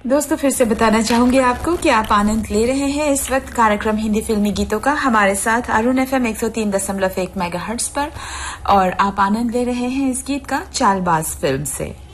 दोस्तों फिर से बताना चाहूंगी आपको कि आप आनंद ले रहे हैं इस वक्त कार्यक्रम हिंदी फिल्मी गीतों का हमारे साथ अरुण FM 103.1 मेगाहर्ट्ज पर, और आप आनंद ले रहे हैं इस गीत का चालबाज फिल्म से।